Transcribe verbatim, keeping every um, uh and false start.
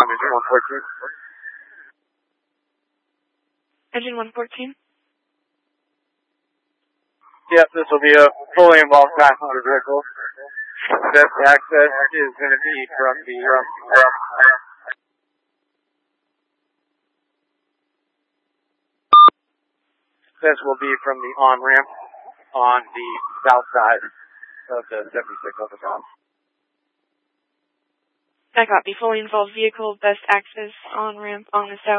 Engine one fourteen. Engine one fourteen? Yep, this will be a fully involved passenger vehicle. Best access is going to be from the... From, from, This will be from the on-ramp on the south side of the seventy-six overpass. I copy. Fully involved vehicle, best access on ramp on the south.